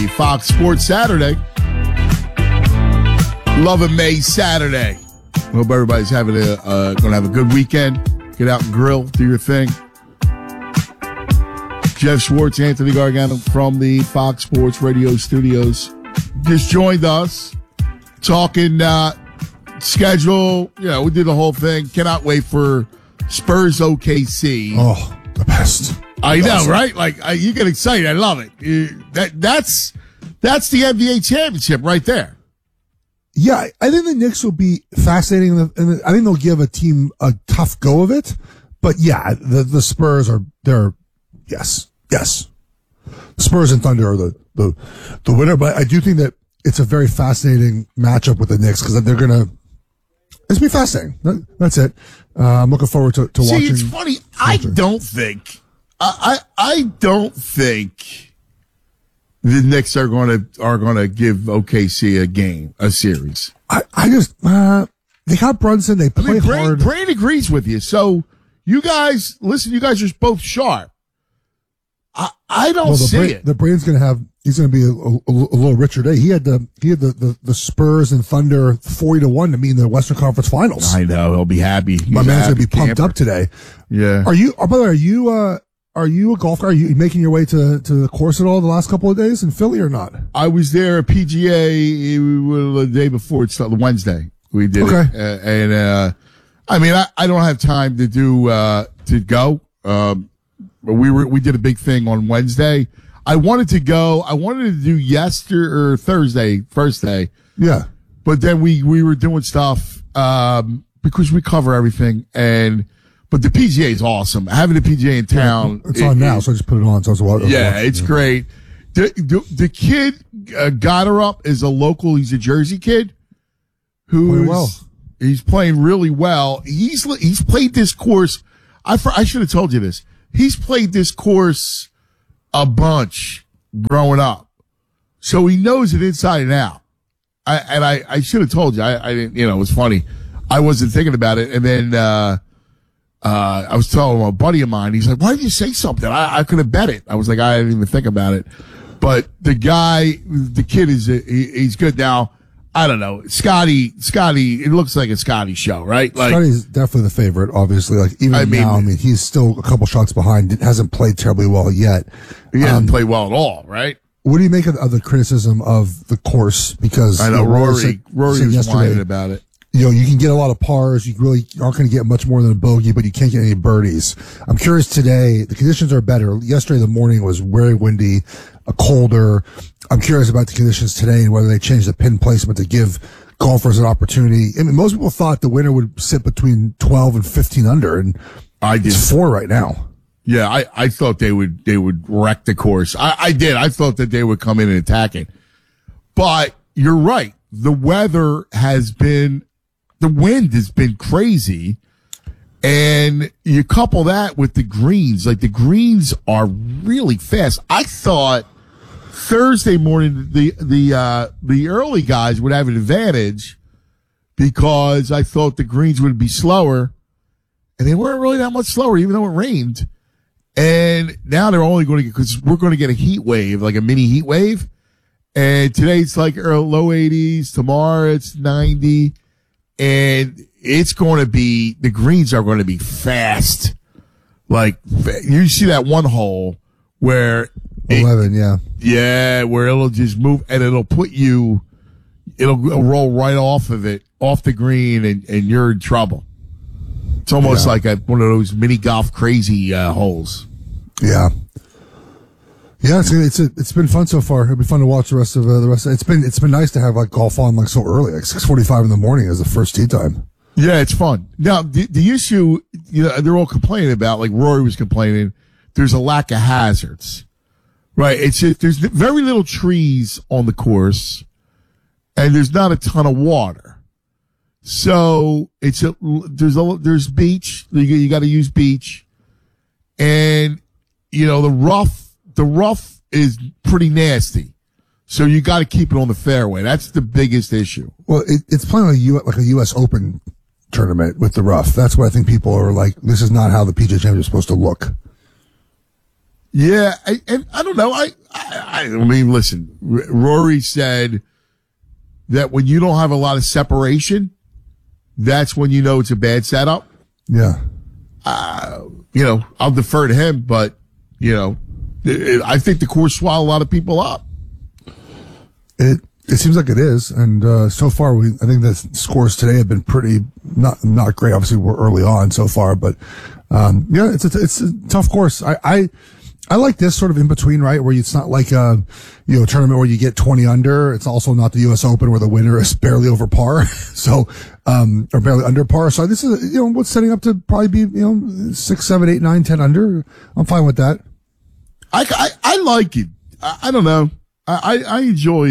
Fox Sports Saturday. Love of May Saturday. Hope everybody's going to have a good weekend. Get out and grill, do your thing. Jeff Schwartz, Anthony Gargano from the Fox Sports Radio studios just joined us talking schedule. We did the whole thing. Cannot wait for Spurs OKC. Oh, the best. I know, right? You get excited. I love it. That's the NBA championship right there. Yeah, I think the Knicks will be fascinating. And I think they'll give a team a tough go of it. But yeah, the Spurs yes. The Spurs and Thunder are the winner. But I do think that it's a very fascinating matchup with the Knicks because they're going to, it's be fascinating. That's it. I'm looking forward to watching. See, it's funny. I don't think the Knicks are going to give OKC a series. They got Brunson. They play hard. Brain agrees with you. So you guys, listen. You guys are both sharp. I don't see it. The Brain's he's going to be a little richer day. He had the Spurs and Thunder 40-1 to meet in the Western Conference Finals. I know he'll be happy. My man's going to be pumped up today. Yeah. Are you? By the way, are you a golf guy? Are you making your way to the course at all the last couple of days in Philly or not? I was there at PGA the day before. It's Wednesday. We did it. And I don't have time to go. But we did a big thing on Wednesday. I wanted to go. I wanted to do Thursday, first day. Yeah. But then we were doing stuff, because we cover everything but the PGA is awesome. Having the PGA in town. It's on now, so I just put it on. So it's great. The kid, Goddard is a local. He's a Jersey kid he's playing really well. He's played this course. I should have told you this. He's played this course a bunch growing up. So he knows it inside and out. I should have told you. I didn't, it was funny. I wasn't thinking about it. And then, I was telling a buddy of mine, he's like, why did you say something? I could have bet it. I was like, I didn't even think about it. But the kid he's good now. I don't know. Scotty, it looks like a Scotty show, right? Scotty's definitely the favorite, obviously. Now, he's still a couple shots behind. Hasn't played terribly well yet. He hasn't played well at all, right? What do you make of the criticism of the course? Because I know Rory was whining about it. You can get a lot of pars. You really aren't going to get much more than a bogey, but you can't get any birdies. I'm curious today. The conditions are better. Yesterday, the morning was very windy, colder. I'm curious about the conditions today and whether they changed the pin placement to give golfers an opportunity. I mean, most people thought the winner would sit between 12 and 15 under, and it's 4 right now. Yeah, I thought they would wreck the course. I did. I thought that they would come in and attack it. But you're right. The wind has been crazy. And you couple that with the greens. The greens are really fast. I thought Thursday morning the early guys would have an advantage because I thought the greens would be slower. And they weren't really that much slower, even though it rained. And now they're only going to because we're going to get a heat wave, like a mini heat wave. And today it's low 80s. Tomorrow it's 90. And it's going to be, the greens are going to be fast. You see that one hole where 11, yeah. Yeah, where it'll just move and it'll roll right off of it, off the green, and you're in trouble. It's almost like one of those mini golf crazy holes. Yeah. Yeah, it's been fun so far. It'll be fun to watch the rest of. It's been nice to have golf on so early, 6:45 in the morning is the first tee time. Yeah, it's fun. Now the issue, they're all complaining about, Rory was complaining, there's a lack of hazards, right? It's just, there's very little trees on the course, and there's not a ton of water. So there's beach. You got to use beach, and the rough is pretty nasty. So you got to keep it on the fairway. That's the biggest issue. Well, it's playing like a U.S. Open tournament with the rough. That's what I think people are like, this is not how the PGA Championship is supposed to look. Yeah, and I don't know. I mean, listen, Rory said that when you don't have a lot of separation, that's when you know it's a bad setup. Yeah. I'll defer to him, but, I think the course swallowed a lot of people up. It seems like it is, and so far, I think the scores today have been pretty not great. Obviously, we're early on so far, but it's a tough course. I like this sort of in between, right? Where it's not like a tournament where you get 20 under. It's also not the U.S. Open where the winner is barely over par, or barely under par. So this is what's setting up to probably be 6, 7, 8, 9, 10 under. I'm fine with that. I like it. I don't know. I enjoy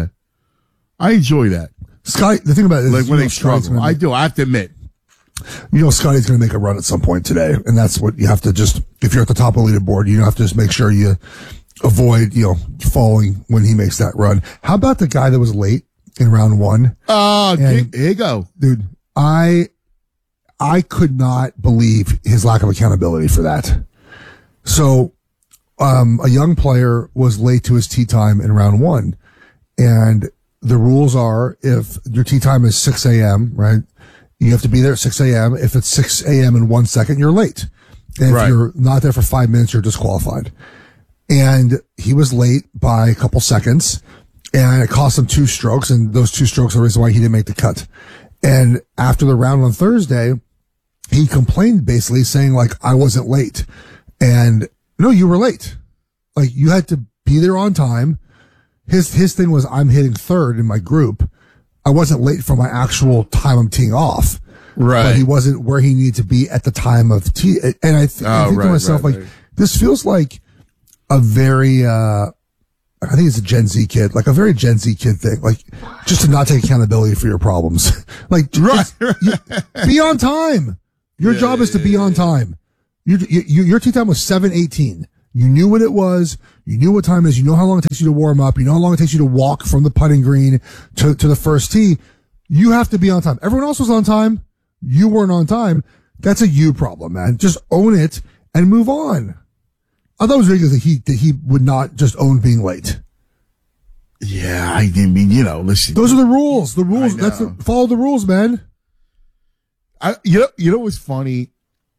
that. Scotty, the thing about it is, like when they struggle, I do. I have to admit. Scotty's going to make a run at some point today, and that's what you have to just, if you're at the top of the leaderboard, you have to just make sure you avoid, falling when he makes that run. How about the guy that was late in round one? Oh, there you go. Dude, I could not believe his lack of accountability for that. So, a young player was late to his tee time in round one, and the rules are if your tee time is 6 a.m., right? You have to be there at 6 a.m. If it's 6 a.m. in 1 second, you're late. And if you're not there for 5 minutes, you're disqualified. And he was late by a couple seconds, and it cost him 2 strokes, and those 2 strokes are the reason why he didn't make the cut. And after the round on Thursday, he complained basically saying, like, I wasn't late. And no, you were late. Like, you had to be there on time. His thing was, I'm hitting third in my group. I wasn't late for my actual time I'm teeing off. Right. But he wasn't where he needed to be at the time of tee. And I think to myself, this feels like a very, I think it's a Gen Z kid, like a very Gen Z kid thing, like just to not take accountability for your problems. Like, be on time. Your job is to be on time. Your tee time was 7:18. You knew what it was. You knew what time it is. You know how long it takes you to warm up. You know how long it takes you to walk from the putting green to the first tee. You have to be on time. Everyone else was on time. You weren't on time. That's a you problem, man. Just own it and move on. I thought it was ridiculous that he would not just own being late. Yeah, I mean, listen. Those are the rules. The rules. Follow the rules, man. You know what's funny?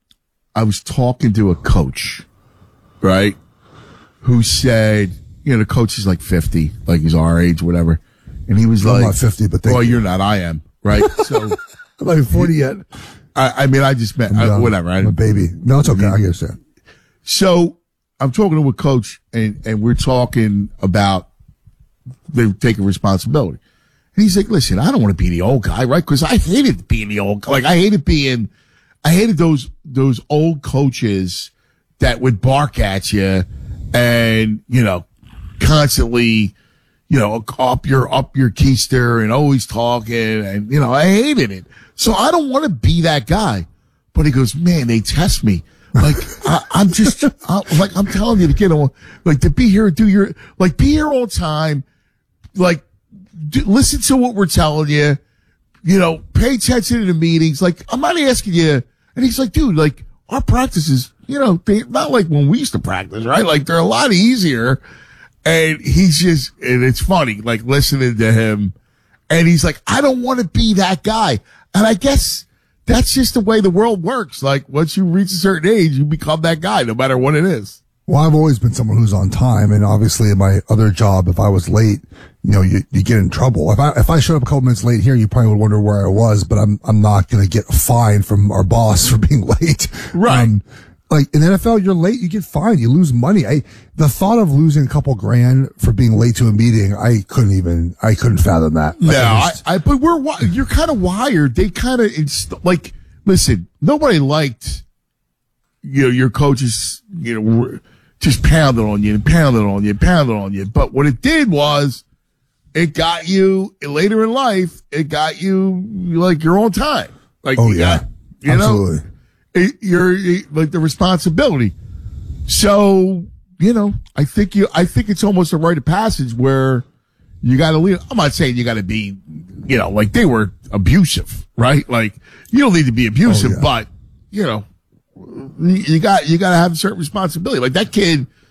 I was talking to a coach, right? Who said, the coach is like 50, like he's our age, whatever. And he was I'm not 50, but you're not. I am, right? So I'm not even 40 yet. I mean, I just meant whatever. I'm a baby. No, it's okay. I guess that. So I'm talking to a coach, and we're talking about they're taking responsibility. And he's like, "Listen, I don't want to be the old guy, right? Because I hated being the old guy. Like I hated those old coaches that would bark at you and, constantly, up your keister and always talking. And, I hated it. So I don't want to be that guy. But he goes, man, they test me. Like, I'm telling you to get on, like to be here, be here all the time. Like, listen to what we're telling you. Pay attention to the meetings. Like, I'm not asking you. And he's like, dude, like, our practices, they're not like when we used to practice, right? Like, they're a lot easier. And and it's funny, like, listening to him. And he's like, I don't want to be that guy. And I guess that's just the way the world works. Like, once you reach a certain age, you become that guy, no matter what it is. Well, I've always been someone who's on time, and obviously in my other job, if I was late, you get in trouble. If I showed up a couple minutes late here, you probably would wonder where I was, but I'm not going to get a fine from our boss for being late. Right. Like in the NFL, you're late, you get fined, you lose money. The thought of losing a couple grand for being late to a meeting, I couldn't fathom that. Like, but you're kind of wired. They kind of, like, listen, nobody liked, your coaches, just pounding on you and pounding on you and pounding on you. But what it did was it got you later in life. It got you like you're on time. Like, absolutely. You're like the responsibility. So, I think it's almost a rite of passage where you got to leave. I'm not saying you got to be, like they were abusive, right? Like you don't need to be abusive, but you got to have a certain responsibility. Like that kid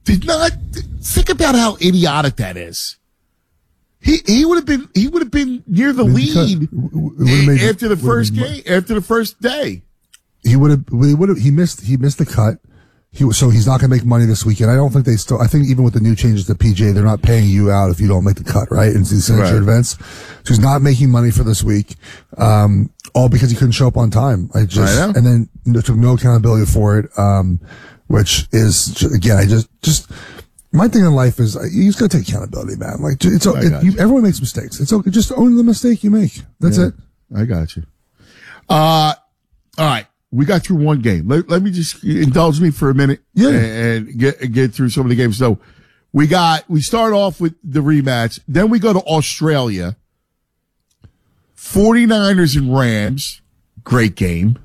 did not think about how idiotic that is. He would have been near the lead after the first game, after the first day. He missed the cut. So he's not going to make money this weekend. I think even with the new changes to PJ, they're not paying you out if you don't make the cut, right? In these signature events. So he's not making money for this week. All because he couldn't show up on time. And then took no accountability for it. Which is, again, my thing in life is you just got to take accountability, man. Like everyone makes mistakes. It's okay. Just own the mistake you make. That's it. I got you. All right. We got through one game. Let me just indulge me for a minute and get through some of the games. So we start off with the rematch. Then we go to Australia. 49ers and Rams. Great game.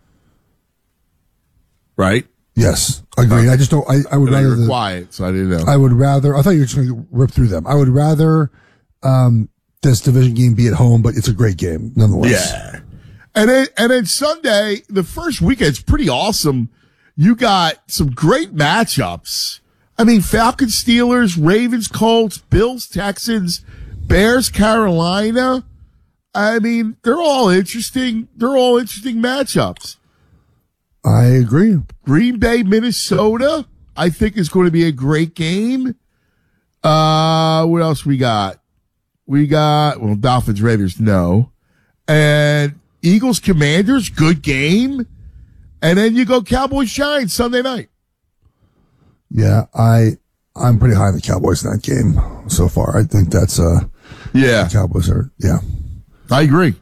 Right? Yes. Agreed. I just don't, I would rather. You were quiet, so I didn't know. I would rather, I thought you were just going to rip through them. I would rather, this division game be at home, but it's a great game nonetheless. Yeah. And then Sunday, the first weekend's pretty awesome. You got some great matchups. I mean, Falcons, Steelers, Ravens, Colts, Bills, Texans, Bears, Carolina. I mean, they're all interesting. They're all interesting matchups. I agree. Green Bay, Minnesota, I think is going to be a great game. What else we got? Dolphins, Raiders, no. And Eagles, Commanders, good game. And then you go Cowboys, Giants Sunday night. Yeah, I'm pretty high on the Cowboys in that game so far. I think that's the Cowboys are I agree.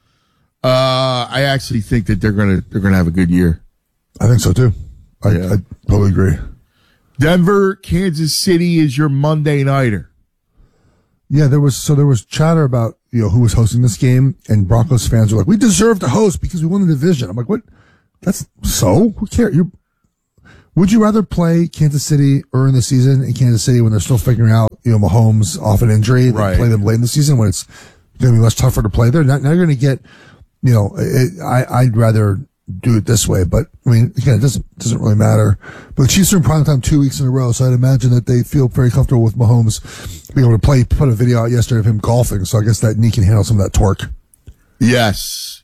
I actually think that they're gonna have a good year. I think so too. I totally agree. Denver, Kansas City is your Monday nighter. Yeah, there was chatter about, who was hosting this game, and Broncos fans were like, we deserve to host because we won the division. I'm like, what? Who cares? Would you rather play Kansas City early in the season in Kansas City when they're still figuring out, Mahomes off an injury, than play them late in the season when it's going to be much tougher to play there? Now you're going to get, I'd rather do it this way, but I mean, again, it doesn't really matter. But the Chiefs are in primetime 2 weeks in a row, so I'd imagine that they feel very comfortable with Mahomes being able to put a video out yesterday of him golfing, so I guess that knee can handle some of that torque. Yes.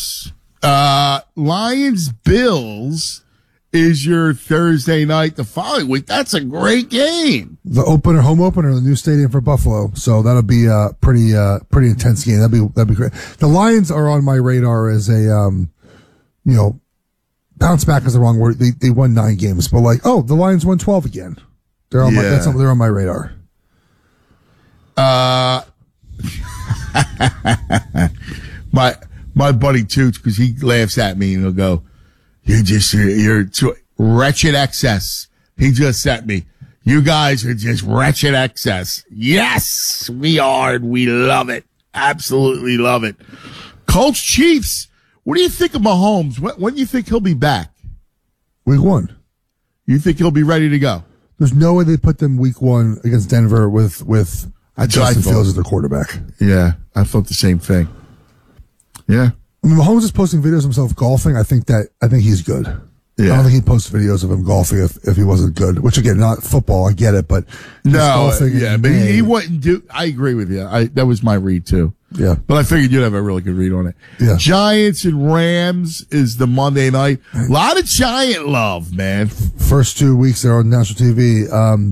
Lions, Bills is your Thursday night the following week. That's a great game. The home opener, the new stadium for Buffalo, so that'll be a pretty intense game. That'd be great. The Lions are on my radar as a, bounce back is the wrong word. They won 9 games, but the Lions won 12 again. They're on they're on my radar. My buddy Toots, because he laughs at me and he'll go, you're too wretched excess. He just sent me. You guys are just wretched excess. Yes, we are. And we love it. Absolutely love it. Colts, Chiefs. What do you think of Mahomes? When do you think he'll be back? Week 1. You think he'll be ready to go? There's no way they put them week 1 against Denver with Justin Fields as their quarterback. Yeah, I thought the same thing. Yeah. I mean, Mahomes is posting videos of himself golfing. I think he's good. Yeah. I don't think he'd post videos of him golfing if he wasn't good, which again, not football. I get it, but golfing. Yeah, but he wouldn't do, I agree with you. That was my read too. Yeah. But I figured you'd have a really good read on it. Yeah. Giants and Rams is the Monday night. A lot of Giant love, man. First 2 weeks they're on national TV.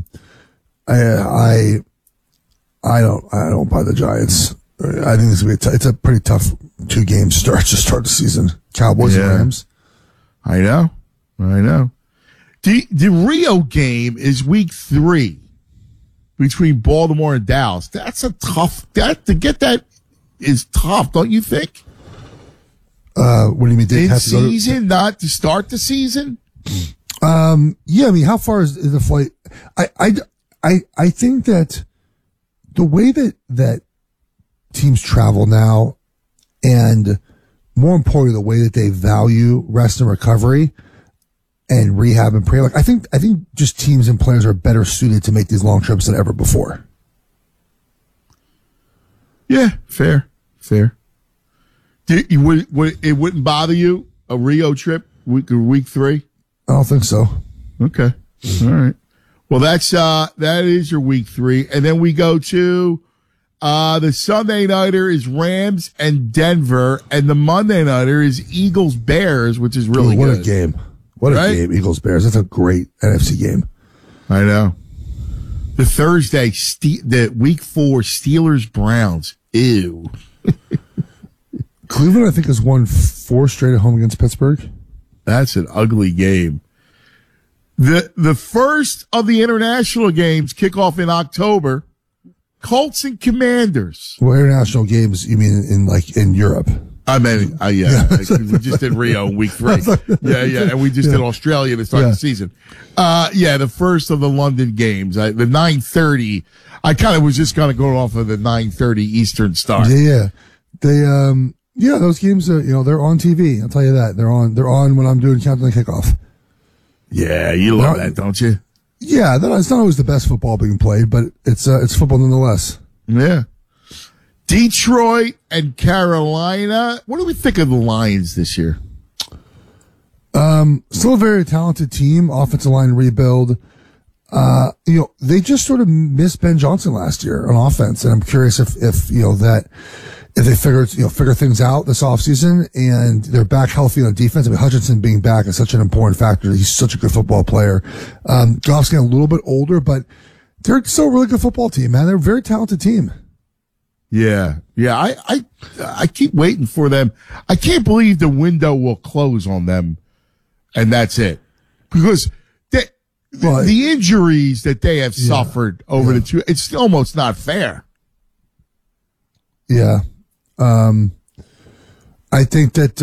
I don't buy the Giants. I think this will be it's a pretty tough 2 game start to start the season. Cowboys and Rams. I know. The Rio game is week 3 between Baltimore and Dallas. That's a tough, to get that is tough, don't you think? What do you mean? In season, not to start the season? Yeah, I mean, how far is the flight? I think that the way that teams travel now, and more importantly, the way that they value rest and recovery and rehab and prayer, I think just teams and players are better suited to make these long trips than ever before. Yeah, fair. It wouldn't bother you, a Rio trip week 3? I don't think so. Okay. All right. Well, that is your week 3. And then we go to, the Sunday nighter is Rams and Denver. And the Monday nighter is Eagles Bears, which is really what good. What a game. What a game, Eagles Bears. That's a great NFC game. I know. The Thursday, the week 4 Steelers Browns. Ew. Cleveland, I think, has won 4 straight at home against Pittsburgh. That's an ugly game. The first of the international games kick off in October. Colts and Commanders. Well, international games, you mean in Europe? I mean, yeah. We just did Rio in week 3. Yeah. And we just did Australia to start the season. The first of the London games. The 9:30. I kind of was just going to go off of the 9:30 Eastern start. Yeah. Those games are, they're on TV. I'll tell you that. They're on when I'm doing countdown to kickoff. Yeah, you love that, don't you? Yeah, it's not always the best football being played, but it's football nonetheless. Yeah. Detroit and Carolina. What do we think of the Lions this year? Still a very talented team, offensive line rebuild. They just sort of missed Ben Johnson last year on offense, and I'm curious if they figure things out this offseason and they're back healthy on defense. I mean, Hutchinson being back is such an important factor. He's such a good football player. Goff's getting a little bit older, but they're still a really good football team, man. They're a very talented team. Yeah. I keep waiting for them. I can't believe the window will close on them, and that's it. Because the injuries that they have suffered over the 2, it's almost not fair. Yeah. I think that,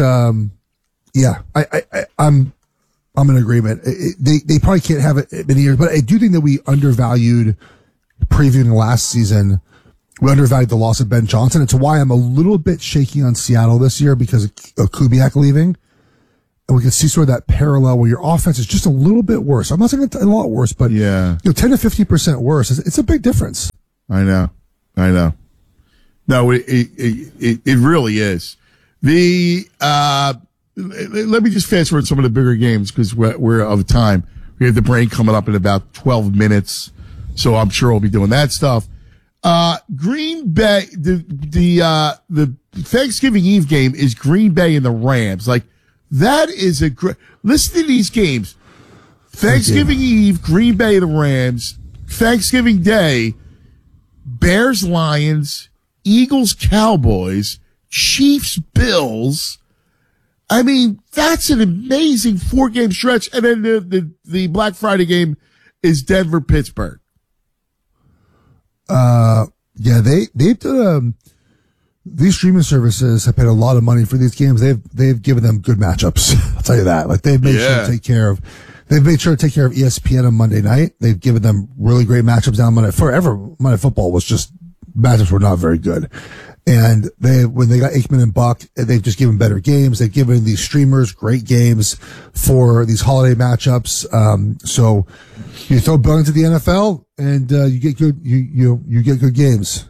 I'm in agreement. They probably can't have it many years, but I do think that we undervalued previewing last season. We undervalued the loss of Ben Johnson. It's why I'm a little bit shaky on Seattle this year because of Kubiak leaving. And we can see sort of that parallel where your offense is just a little bit worse. I'm not saying it's a lot worse, but 10 to 50% worse. It's a big difference. I know. No, it really is. Let me just fast forward some of the bigger games because we're of time. We have the brain coming up in about 12 minutes, so I'm sure we'll be doing that stuff. Green Bay, the Thanksgiving Eve game is Green Bay and the Rams. Like, that is a great, listen to these games. Thanksgiving Eve, Green Bay and the Rams. Thanksgiving Day, Bears, Lions, Eagles, Cowboys, Chiefs, Bills. I mean, that's an amazing 4-game stretch. And then the Black Friday game is Denver, Pittsburgh. They've done, these streaming services have paid a lot of money for these games. They've given them good matchups. I'll tell you that. Like, they've made sure to take care of ESPN on Monday night. They've given them really great matchups down Monday. Forever, Monday Football was just, matchups were not very good. And when they got Aikman and Buck, they've just given better games. They've given these streamers great games for these holiday matchups. So you throw Bill into the NFL and, you get good games.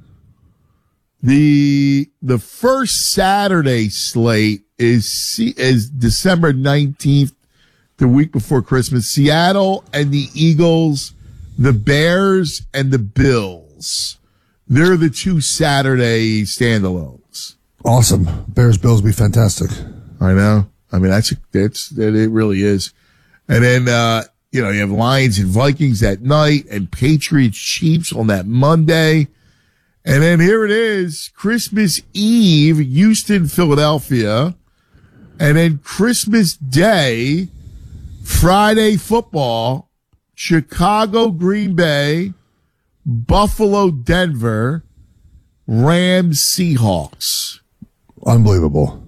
The first Saturday slate is December 19th, the week before Christmas. Seattle and the Eagles, the Bears and the Bills. They're the 2 Saturday standalones. Awesome. Bears Bills will be fantastic. I know. I mean, it really is. And then, you have Lions and Vikings that night and Patriots Chiefs on that Monday. And then here it is, Christmas Eve, Houston, Philadelphia. And then Christmas Day, Friday football, Chicago, Green Bay, Buffalo, Denver, Rams, Seahawks. Unbelievable.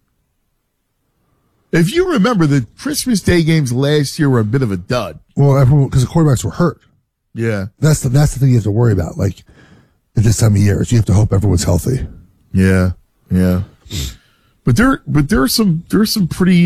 If you remember, the Christmas Day games last year were a bit of a dud. Well, because the quarterbacks were hurt. Yeah. That's the thing you have to worry about. Like, at this time of year, so you have to hope everyone's healthy. Yeah. But there are some pretty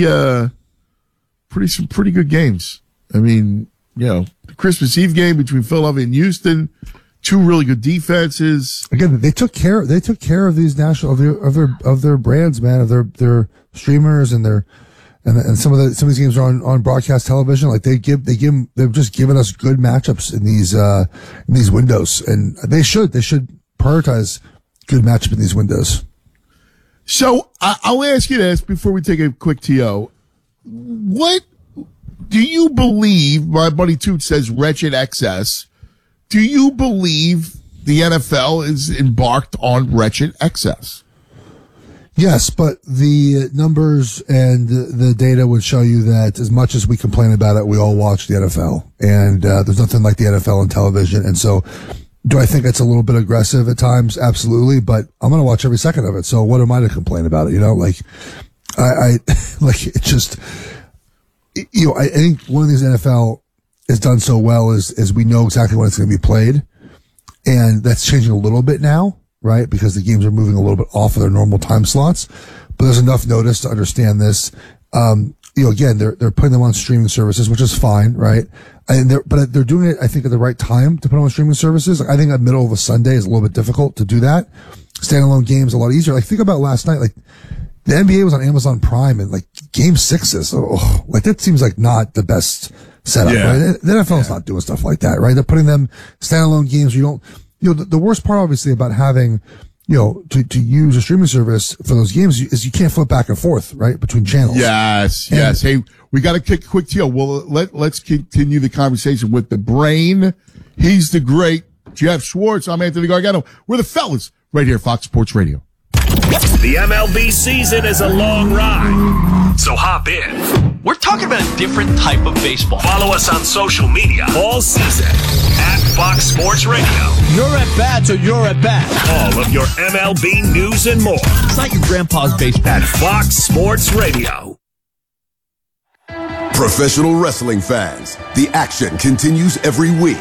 good games. I mean, the Christmas Eve game between Philadelphia and Houston, 2 really good defenses. Again, they took care of these national of their brands, man, of their streamers and And some of these games are on broadcast television. Like they've just given us good matchups in these windows, and they should prioritize good matchup in these windows. So I'll ask you this before we take a quick TO. What do you believe? My buddy Toot says wretched excess. Do you believe the NFL is embarked on wretched excess? Yes, but the numbers and the data would show you that as much as we complain about it, we all watch the NFL, and there's nothing like the NFL on television. And so, do I think it's a little bit aggressive at times? Absolutely, but I'm going to watch every second of it. So what am I to complain about it? I like it just, I think one of these NFL has done so well is we know exactly when it's going to be played, and that's changing a little bit now. Right? Because the games are moving a little bit off of their normal time slots, but there's enough notice to understand this. Again, they're putting them on streaming services, which is fine, right? But they're doing it, I think, at the right time to put them on streaming services. Like, I think the middle of a Sunday is a little bit difficult to do that. Standalone games a lot easier. Like, think about last night, like, the NBA was on Amazon Prime and like game 6s. That seems like not the best setup, right? The NFL's not doing stuff like that, right? They're putting them standalone games where you don't, the worst part, obviously, about having, to use a streaming service for those games is you can't flip back and forth, right, between channels. Yes. Hey, we got to kick a quick deal. Well, let's continue the conversation with the brain. He's the great Jeff Schwartz. I'm Anthony Gargano. We're the fellas right here, Fox Sports Radio. The MLB season is a long ride, so hop in. We're talking about a different type of baseball. Follow us on social media all season at Fox Sports Radio. You're at bats or you're at bat. All of your MLB news and more. It's not your grandpa's baseball. At Fox Sports Radio. Professional wrestling fans, the action continues every week.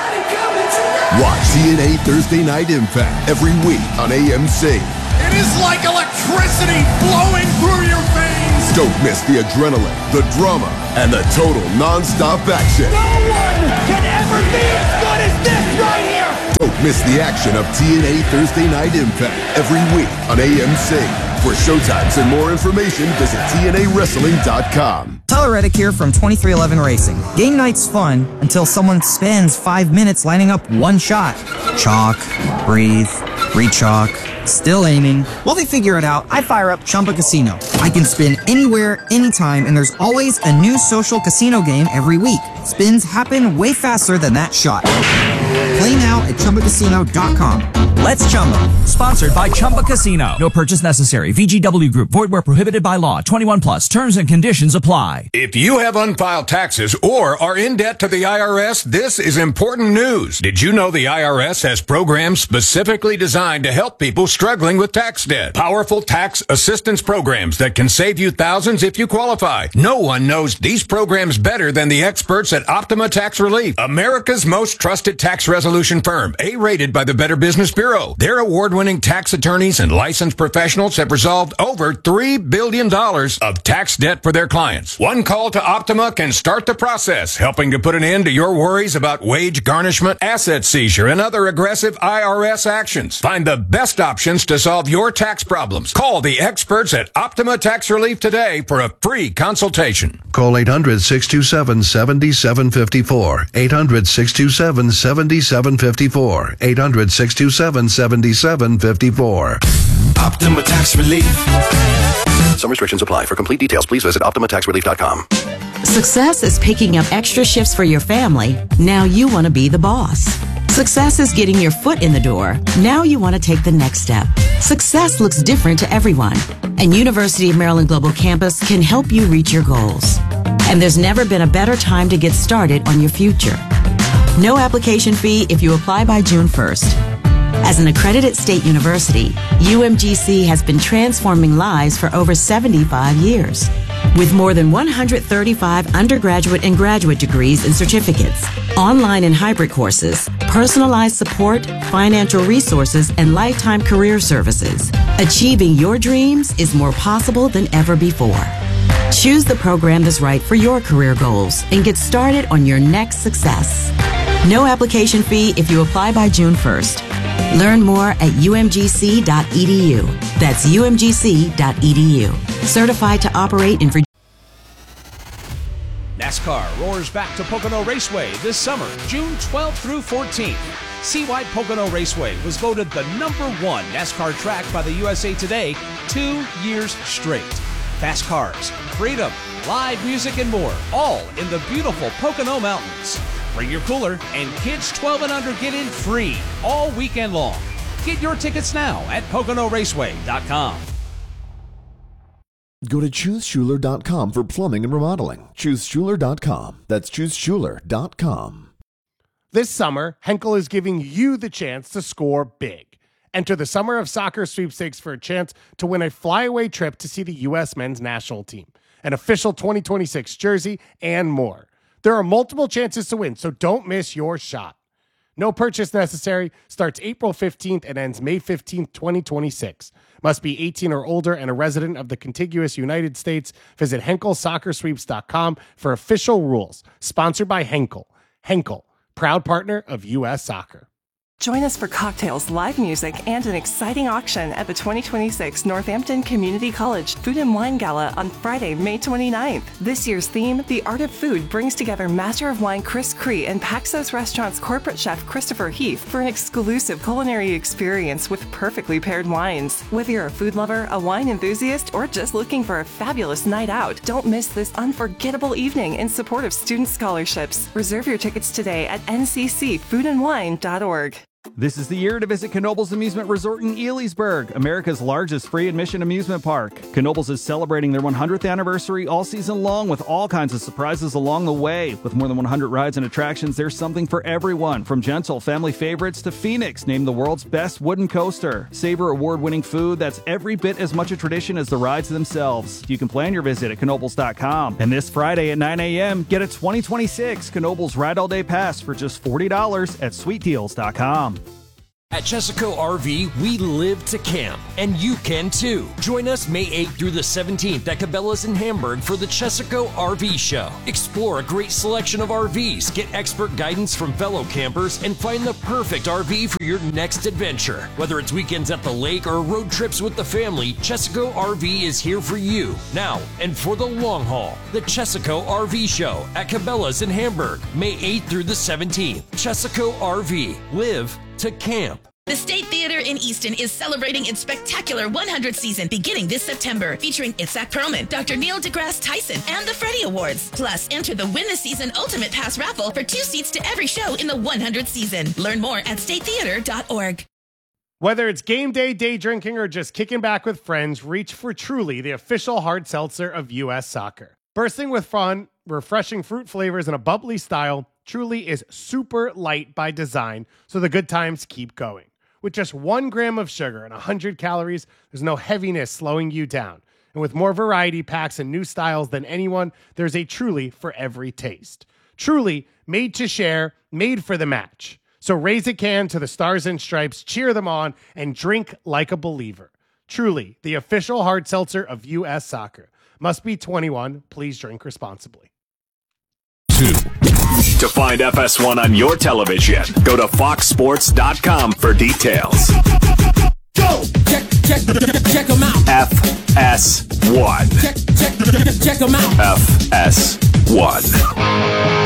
Watch TNA Thursday Night Impact every week on AMC. It is like electricity flowing through your veins. Don't miss the adrenaline, the drama, and the total non-stop action. No one can ever be as good as this right here. Don't miss the action of TNA Thursday Night Impact every week on AMC. For showtimes and more information, visit TNAWrestling.com. Tyler Reddick here from 2311 Racing. Game night's fun until someone spends 5 minutes lining up one shot. Chalk, breathe, re-chalk, still aiming. While they figure it out, I fire up Chumba Casino. I can spin anywhere, anytime, and there's always a new social casino game every week. Spins happen way faster than that shot. Play now at ChumbaCasino.com. Let's Chumba. Sponsored by Chumba Casino. No purchase necessary. VGW Group. Void where prohibited by law. 21 plus. Terms and conditions apply. If you have unfiled taxes or are in debt to the IRS, this is important news. Did you know the IRS has programs specifically designed to help people struggling with tax debt? Powerful tax assistance programs that can save you thousands if you qualify. No one knows these programs better than the experts at Optima Tax Relief, America's most trusted tax resolution firm, A-rated by the Better Business Bureau. Their award-winning tax attorneys and licensed professionals have resolved over $3 billion of tax debt for their clients. One call to Optima can start the process, helping to put an end to your worries about wage garnishment, asset seizure, and other aggressive IRS actions. Find the best options to solve your tax problems. Call the experts at Optima Tax Relief today for a free consultation. Call 800-627-7754. 800-627-7754. 800-627-7754. Optima Tax Relief. Some restrictions apply. For complete details, please visit OptimaTaxRelief.com. Success is picking up extra shifts for your family. Now you want to be the boss. Success is getting your foot in the door. Now you want to take the next step. Success looks different to everyone, and University of Maryland Global Campus can help you reach your goals. And there's never been a better time to get started on your future. No application fee if you apply by June 1st. As an accredited state university, UMGC has been transforming lives for over 75 years. With more than 135 undergraduate and graduate degrees and certificates, online and hybrid courses, personalized support, financial resources, and lifetime career services, achieving your dreams is more possible than ever before. Choose the program that's right for your career goals and get started on your next success. No application fee if you apply by June 1st. Learn more at umgc.edu. That's umgc.edu. Certified to operate in Virginia. NASCAR roars back to Pocono Raceway this summer, June 12th through 14th. See why Pocono Raceway was voted the #1 NASCAR track by the USA Today 2 years straight. Fast cars, freedom, live music, and more, all in the beautiful Pocono Mountains. Bring your cooler, and kids 12 and under get in free all weekend long. Get your tickets now at PoconoRaceway.com. Go to ChooseSchuler.com for plumbing and remodeling. ChooseSchuler.com. That's ChooseSchuler.com. This summer, Henkel is giving you the chance to score big. Enter the Summer of Soccer sweepstakes for a chance to win a flyaway trip to see the U.S. men's national team, an official 2026 jersey, and more. There are multiple chances to win, so don't miss your shot. No purchase necessary. Starts April 15th and ends May 15th, 2026. Must be 18 or older and a resident of the contiguous United States. Visit HenkelSoccerSweeps.com for official rules. Sponsored by Henkel. Henkel, proud partner of U.S. Soccer. Join us for cocktails, live music, and an exciting auction at the 2026 Northampton Community College Food and Wine Gala on Friday, May 29th. This year's theme, The Art of Food, brings together Master of Wine Chris Cree and Paxos Restaurant's corporate chef Christopher Heath for an exclusive culinary experience with perfectly paired wines. Whether you're a food lover, a wine enthusiast, or just looking for a fabulous night out, don't miss this unforgettable evening in support of student scholarships. Reserve your tickets today at nccfoodandwine.org. This is the year to visit Knoebels Amusement Resort in Elysburg, America's largest free admission amusement park. Knoebels is celebrating their 100th anniversary all season long with all kinds of surprises along the way. With more than 100 rides and attractions, there's something for everyone, from gentle family favorites to Phoenix, named the world's best wooden coaster. Savor award-winning food that's every bit as much a tradition as the rides themselves. You can plan your visit at Knoebels.com. And this Friday at 9 a.m., get a 2026 Knoebels Ride All Day Pass for just $40 at SweetDeals.com. At Chesaco RV, we live to camp, and you can too. Join us May 8th through the 17th at Cabela's in Hamburg for the Chesaco RV Show. Explore a great selection of RVs, get expert guidance from fellow campers, and find the perfect RV for your next adventure. Whether it's weekends at the lake or road trips with the family, Chesaco RV is here for you, now and for the long haul. The Chesaco RV Show at Cabela's in Hamburg, May 8th through the 17th. Chesaco RV, live to camp. The State Theater in Easton is celebrating its spectacular 100th season beginning this September, featuring Itzhak Perlman, Dr. Neil deGrasse Tyson, and the Freddie Awards. Plus, enter the Win the Season Ultimate Pass raffle for 2 seats to every show in the 100th season. Learn more at statetheater.org. Whether it's game day, day drinking, or just kicking back with friends, reach for Truly, the official hard seltzer of U.S. Soccer. Bursting with fun, refreshing fruit flavors, and a bubbly style, Truly is super light by design, so the good times keep going. With just 1 gram of sugar and 100 calories, there's no heaviness slowing you down. And with more variety packs and new styles than anyone, there's a Truly for every taste. Truly, made to share, made for the match. So raise a can to the Stars and Stripes, cheer them on, and drink like a believer. Truly, the official hard seltzer of U.S. Soccer. Must be 21. Please drink responsibly. To find FS1 on your television, go to foxsports.com for details. Go! Check them out. FS1. Check them out. FS1.